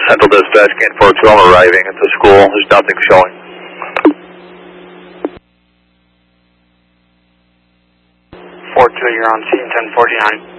Central Dispatch, Gate 42, I'm arriving at the school. There's nothing showing. 42, you're on scene 1049.